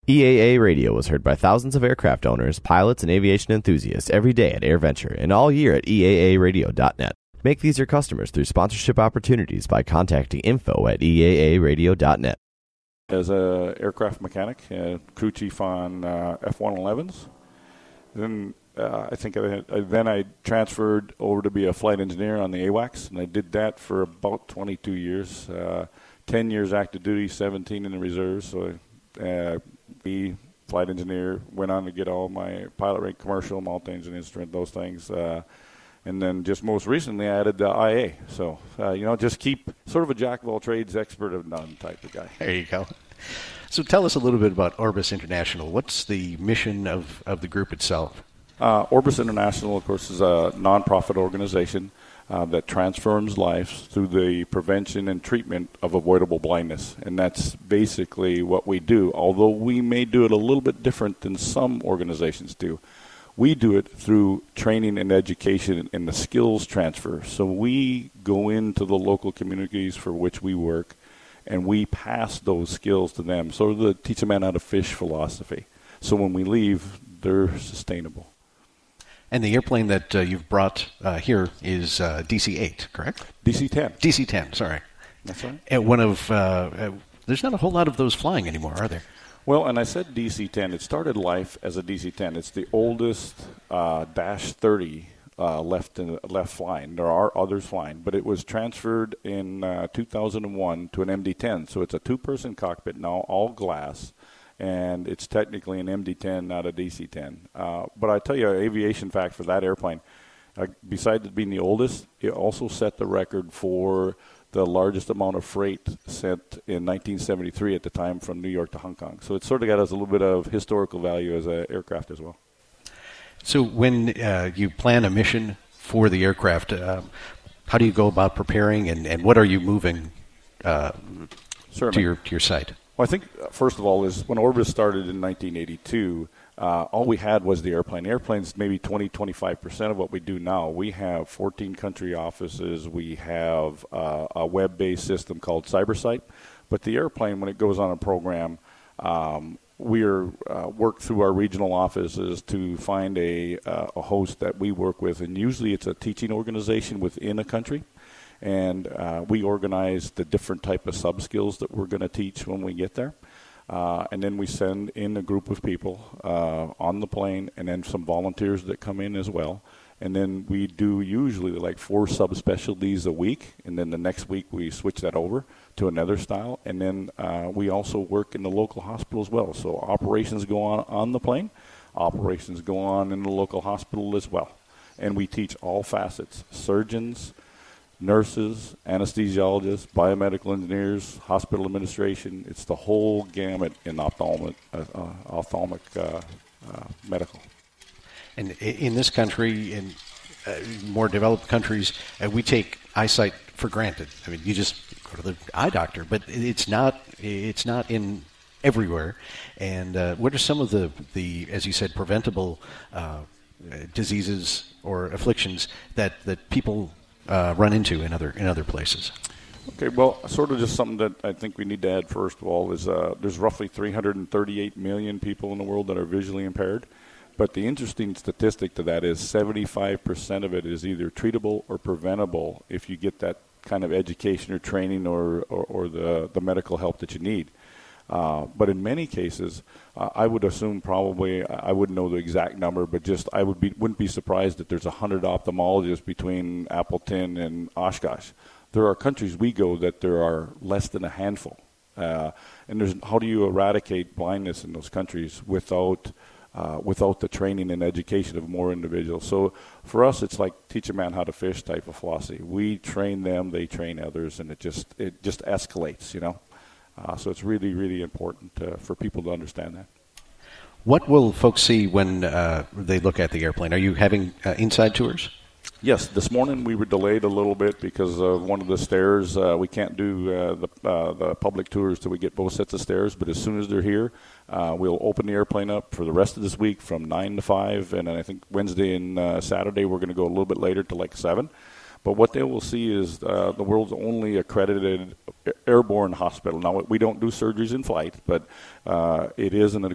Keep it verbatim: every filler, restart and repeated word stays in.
E A A Radio was heard by thousands of aircraft owners, pilots, and aviation enthusiasts every day at AirVenture and all year at E A A radio dot net. Make these your customers through sponsorship opportunities by contacting info at E A A radio dot net. As a aircraft mechanic, uh, crew chief on uh, F one elevens. Then uh, I think I, I, then I transferred over to be a flight engineer on the A WACS, and I did that for about twenty-two years. Uh, ten years active duty, seventeen in the reserves. So uh, be flight engineer, went on to get all my pilot rank, commercial, multi-engine instrument, those things. Uh, and then just most recently I added the I A. So, uh, you know, just keep sort of a jack of all trades, expert of none type of guy. There you go. So tell us a little bit about Orbis International. What's the mission of, of the group itself? Uh, Orbis International, of course, is a nonprofit organization uh, that transforms lives through the prevention and treatment of avoidable blindness. And that's basically what we do, although we may do it a little bit different than some organizations do. We do it through training and education and the skills transfer. So we go into the local communities for which we work, and we pass those skills to them. So the teach a man how to fish philosophy. So when we leave, they're sustainable. And the airplane that uh, you've brought uh, here is uh, D C eight, correct? D C ten. D C ten, sorry. That's right. And one of, uh, uh, there's not a whole lot of those flying anymore, are there? Well, and I said D C ten. It started life as a D C ten. It's the oldest uh, Dash thirty uh, left in, left flying. There are others flying, but it was transferred in uh, two thousand one to an M D ten. So it's a two-person cockpit now, all glass. And it's technically an M D ten, not a D C ten. Uh, but I tell you, an aviation fact for that airplane, uh, besides it being the oldest, it also set the record for the largest amount of freight sent in nineteen seventy-three at the time from New York to Hong Kong. So it sort of got us a little bit of historical value as an aircraft as well. So when uh, you plan a mission for the aircraft, uh, how do you go about preparing, and, and what are you moving uh, to your to your site? Well, I think, first of all, is when Orbis started in nineteen eighty-two, uh, all we had was the airplane. The airplane's maybe twenty, twenty-five percent of what we do now. We have fourteen country offices. We have uh, a web-based system called CyberSite. But the airplane, when it goes on a program, um, we are uh, work through our regional offices to find a, uh, a host that we work with. And usually it's a teaching organization within a country. And uh, we organize the different type of sub-skills that we're going to teach when we get there. Uh, and then we send in a group of people uh, on the plane, and then some volunteers that come in as well. And then we do usually like four subspecialties a week, and then the next week we switch that over to another style. And then uh, we also work in the local hospital as well. So operations go on on the plane, operations go on in the local hospital as well. And we teach all facets: surgeons, nurses, anesthesiologists, biomedical engineers, hospital administration. It's the whole gamut in ophthalmic, uh, uh, ophthalmic uh, uh, medical. And in this country, in uh, more developed countries, uh, we take eyesight for granted. I mean, you just go to the eye doctor, but it's not it's not in everywhere. And uh, what are some of the, the, as you said, preventable uh, diseases or afflictions that, that people Uh, run into in other in other places? Okay, well, sort of just something that I think we need to add first of all is uh, there's roughly three hundred thirty-eight million people in the world that are visually impaired, but the interesting statistic to that is seventy-five percent of it is either treatable or preventable if you get that kind of education or training or, or, or the, the medical help that you need. Uh, but in many cases, uh, I would assume probably, I wouldn't know the exact number, but just I would be, wouldn't be surprised that there's one hundred ophthalmologists between Appleton and Oshkosh. There are countries we go that there are less than a handful. Uh, and there's, how do you eradicate blindness in those countries without uh, without the training and education of more individuals? So for us, it's like teach a man how to fish type of philosophy. We train them, they train others, and it just it just escalates, you know. Uh, so it's really, really important uh, for people to understand that. What will folks see when uh, they look at the airplane? Are you having uh, inside tours? Yes. This morning we were delayed a little bit because of one of the stairs. Uh, we can't do uh, the, uh, the public tours till we get both sets of stairs. But as soon as they're here, uh, we'll open the airplane up for the rest of this week from nine to five. And then I think Wednesday and uh, Saturday we're going to go a little bit later to like seven. But what they will see is uh, the world's only accredited airborne hospital. Now, we don't do surgeries in flight, but uh, it is an